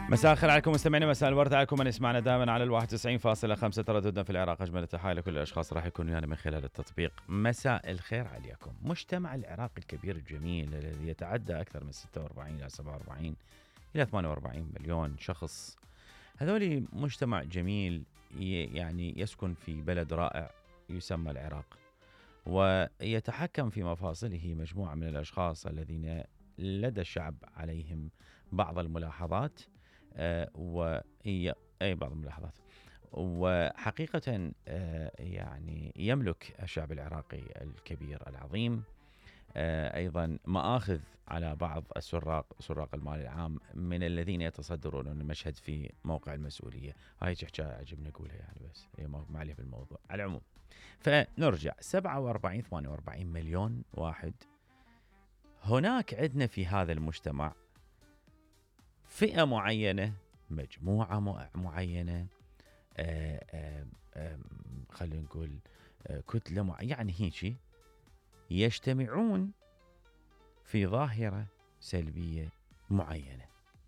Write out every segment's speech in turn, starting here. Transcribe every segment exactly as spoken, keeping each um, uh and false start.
مساء الخير عليكم مستمعينا، مساء الورد عليكم من يسمعنا دائما على الواحد وتسعين فاصلة خمسة ترددا في العراق. أجمل التحايا لكل الأشخاص راح يكونوا يعني من خلال التطبيق. مساء الخير عليكم. مجتمع العراق الكبير الجميل الذي يتعدى أكثر من ستة وأربعين إلى سبعة وأربعين إلى ثمانية وأربعين مليون شخص. هذول مجتمع جميل يعني يسكن في بلد رائع يسمى العراق، ويتحكم في مفاصله مجموعة من الأشخاص الذين لدى الشعب عليهم بعض الملاحظات آه وهي أي بعض الملاحظات وحقيقة آه يعني يملك الشعب العراقي الكبير العظيم آه أيضا مآخذ على بعض السراق سراق المال العام من الذين يتصدرون المشهد في موقع المسؤولية. هاي حكاية عجبني أقولها يعني، بس هي ما عليه بالموضوع. على العموم فنرجع سبعة وأربعين ثمانية وأربعين مليون واحد. هناك عندنا في هذا المجتمع فئة معينة، مجموعة معينة، آآ آآ آآ خلينا نقول كتلة معينة، يعني هيك يجتمعون في ظاهرة سلبية معينة.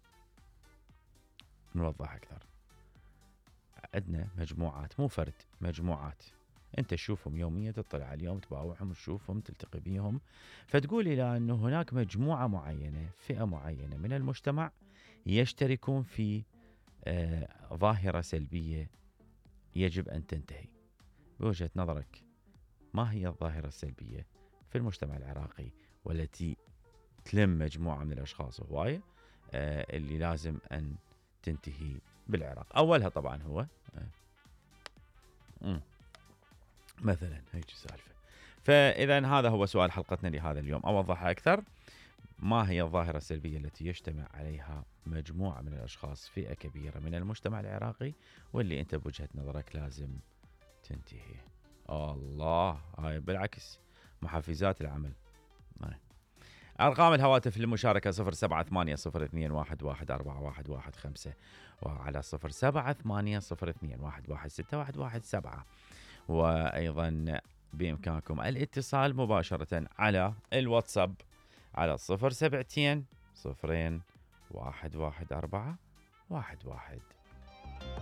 نوضح أكثر. عندنا مجموعات، مو فرد، مجموعات أنت تشوفهم يوميا، تطلع عليهم، تباوعهم، تشوفهم، تلتقي بيهم، فتقول إلى أنه هناك مجموعة معينة، فئة معينة من المجتمع يشتركون في آه ظاهرة سلبية يجب أن تنتهي. بوجهة نظرك ما هي الظاهرة السلبية في المجتمع العراقي والتي تلم مجموعة من الأشخاص هواية آه اللي لازم أن تنتهي بالعراق؟ أولها طبعا هو آه مثلا هيك سالفة. فإذا هذا هو سؤال حلقتنا لهذا اليوم، أوضحها أكثر. ما هي الظاهرة السلبية التي يجتمع عليها مجموعة من الأشخاص، فئة كبيرة من المجتمع العراقي، واللي أنت بوجهة نظرك لازم تنتهي؟ الله، هاي بالعكس محفزات العمل. هاي. أرقام الهواتف للمشاركة صفر سبعة ثمانية صفر اثنين واحد واحد أربعة واحد واحد خمسة، وعلى صفر سبعة ثمانية صفر اثنين واحد واحد ستة واحد واحد سبعة. وأيضا بإمكانكم الاتصال مباشرة على الواتساب على صفر سبعتين صفرين واحد واحد أربعة واحد واحد